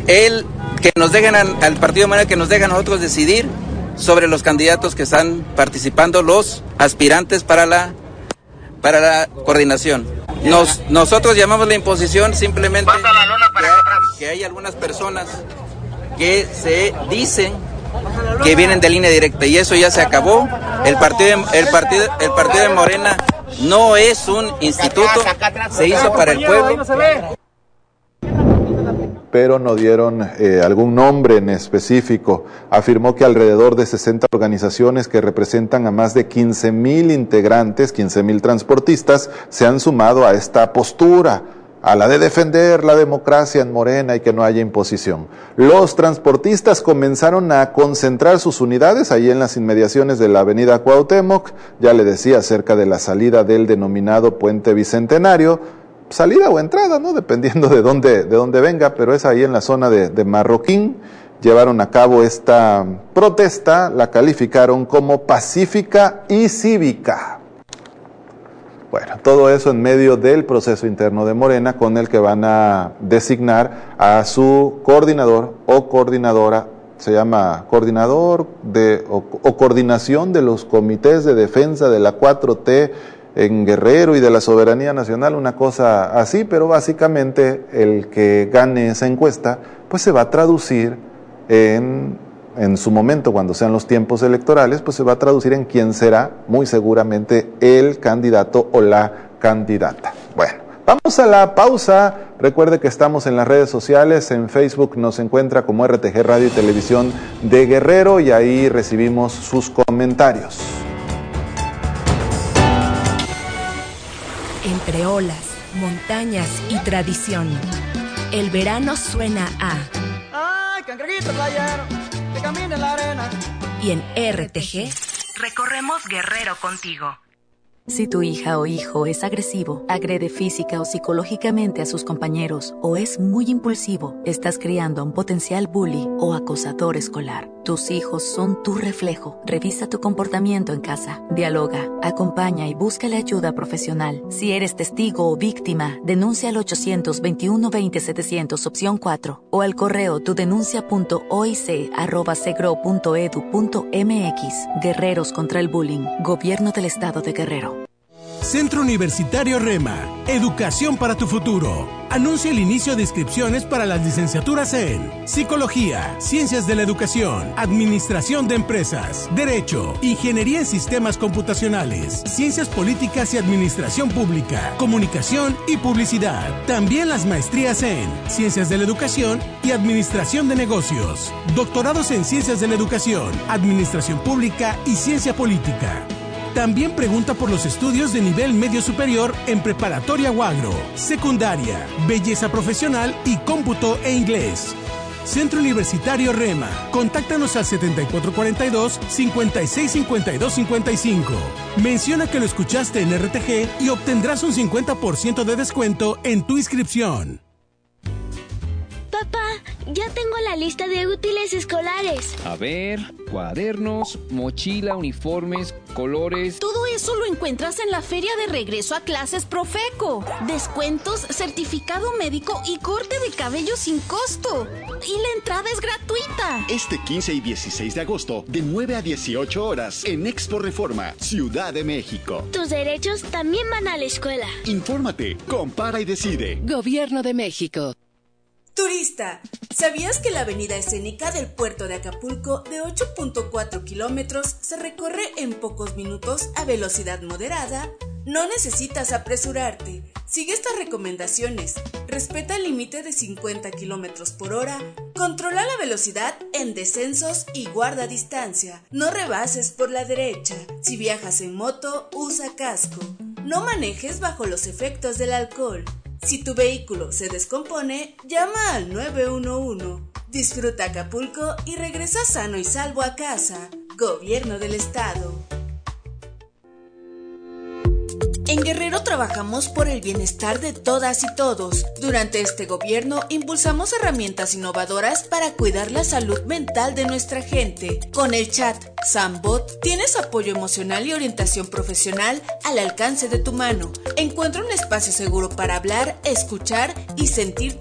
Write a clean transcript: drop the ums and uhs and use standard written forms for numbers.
que nos dejen al partido de Morena, que nos dejen a nosotros decidir sobre los candidatos que están participando, los aspirantes para la coordinación. Nosotros llamamos la imposición simplemente que hay algunas personas que se dicen que vienen de línea directa y eso ya se acabó. El partido de Morena no es un instituto, se hizo para el pueblo. Pero no dieron algún nombre en específico. Afirmó que alrededor de 60 organizaciones que representan a más de 15,000 integrantes, 15,000 transportistas, se han sumado a esta postura, a la de defender la democracia en Morena y que no haya imposición. Los transportistas comenzaron a concentrar sus unidades ahí en las inmediaciones de la avenida Cuauhtémoc, ya le decía, cerca de la salida del denominado Puente Bicentenario, salida o entrada, ¿no? Dependiendo de dónde venga, pero es ahí en la zona de Marroquín. Llevaron a cabo esta protesta, la calificaron como pacífica y cívica. Bueno, todo eso en medio del proceso interno de Morena con el que van a designar a su coordinador o coordinadora, se llama coordinador o coordinación de los comités de defensa de la 4T en Guerrero y de la soberanía nacional, una cosa así, pero básicamente el que gane esa encuesta, pues se va a traducir en su momento, cuando sean los tiempos electorales, pues se va a traducir en quién será, muy seguramente, el candidato o la candidata. Bueno, vamos a la pausa. Recuerde que estamos en las redes sociales, en Facebook nos encuentra como RTG Radio y Televisión de Guerrero y ahí recibimos sus comentarios. Entre olas, montañas y tradición, el verano suena a... ¡Ay, cangrejito playero, que camina en la arena! Y en RTG, recorremos Guerrero contigo. Si tu hija o hijo es agresivo, agrede física o psicológicamente a sus compañeros o es muy impulsivo, estás criando a un potencial bully o acosador escolar. Tus hijos son tu reflejo. Revisa tu comportamiento en casa. Dialoga, acompaña y búscale ayuda profesional. Si eres testigo o víctima, denuncia al 800-2120-700 opción 4 o al correo tudenuncia.oic@segro.edu.mx. Guerreros contra el bullying. Gobierno del Estado de Guerrero. Centro Universitario Rema, educación para tu futuro. Anuncia el inicio de inscripciones para las licenciaturas en Psicología, Ciencias de la Educación, Administración de Empresas, Derecho, Ingeniería en Sistemas Computacionales, Ciencias Políticas y Administración Pública, Comunicación y Publicidad. También las maestrías en Ciencias de la Educación y Administración de Negocios. Doctorados en Ciencias de la Educación, Administración Pública y Ciencia Política. También pregunta por los estudios de nivel medio superior en preparatoria o agro, secundaria, belleza profesional y cómputo e inglés. Centro Universitario Rema. Contáctanos al 7442-565255. Menciona que lo escuchaste en RTG y obtendrás un 50% de descuento en tu inscripción. Papá, ya tengo la lista de útiles escolares. A ver, cuadernos, mochila, uniformes, colores... Todo eso lo encuentras en la Feria de Regreso a Clases Profeco. Descuentos, certificado médico y corte de cabello sin costo. Y la entrada es gratuita. Este 15 y 16 de agosto, de 9 a 18 horas, en Expo Reforma, Ciudad de México. Tus derechos también van a la escuela. Infórmate, compara y decide. Gobierno de México. Turista, ¿sabías que la avenida escénica del puerto de Acapulco de 8.4 kilómetros se recorre en pocos minutos a velocidad moderada? No necesitas apresurarte. Sigue estas recomendaciones. Respeta el límite de 50 kilómetros por hora. Controla la velocidad en descensos y guarda distancia. No rebases por la derecha. Si viajas en moto, usa casco. No manejes bajo los efectos del alcohol. Si tu vehículo se descompone, llama al 911. Disfruta Acapulco y regresa sano y salvo a casa. Gobierno del Estado. En Guerrero trabajamos por el bienestar de todas y todos. Durante este gobierno impulsamos herramientas innovadoras para cuidar la salud mental de nuestra gente. Con el chat Sambot tienes apoyo emocional y orientación profesional al alcance de tu mano. Encuentra un espacio seguro para hablar, escuchar y sentirte